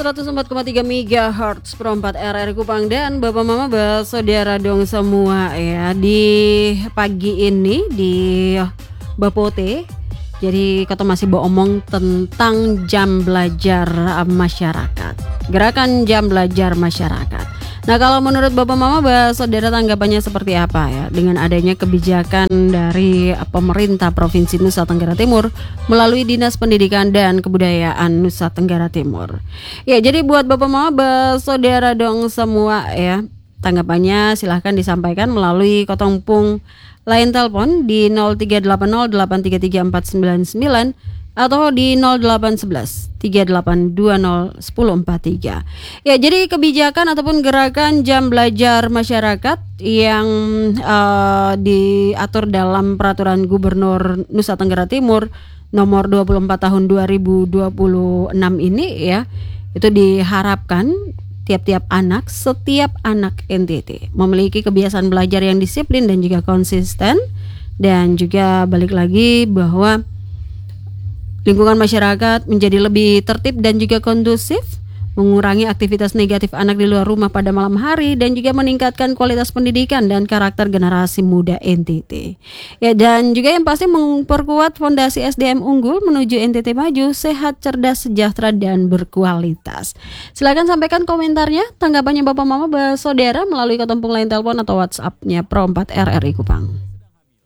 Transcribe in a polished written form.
104,3 MHz Pro 4 RRI Kupang dan Bapak Mama Saudara dong semua ya. Di pagi ini di Bapote, jadi kita masih omong tentang jam belajar masyarakat, gerakan jam belajar masyarakat. Nah, kalau menurut Bapak Mama Saudara tanggapannya seperti apa ya dengan adanya kebijakan dari pemerintah Provinsi Nusa Tenggara Timur melalui Dinas Pendidikan dan Kebudayaan Nusa Tenggara Timur. Ya, jadi buat Bapak Mama Saudara dong semua ya, tanggapannya silahkan disampaikan melalui kotongpung line telepon di 0380833499 atau di 0811 3820 1043. Ya, jadi kebijakan ataupun gerakan jam belajar masyarakat yang diatur dalam Peraturan Gubernur Nusa Tenggara Timur nomor 24 tahun 2026 ini ya, itu diharapkan setiap anak NTT memiliki kebiasaan belajar yang disiplin dan juga konsisten, dan juga balik lagi bahwa lingkungan masyarakat menjadi lebih tertib dan juga kondusif, mengurangi aktivitas negatif anak di luar rumah pada malam hari, dan juga meningkatkan kualitas pendidikan dan karakter generasi muda NTT. Ya, dan juga yang pasti memperkuat fondasi SDM unggul menuju NTT maju, sehat, cerdas, sejahtera, dan berkualitas. Silakan sampaikan komentarnya, tanggapannya Bapak Mama Saudara melalui kotongpung line telepon atau WhatsApp-nya Pro 4 RRI Kupang.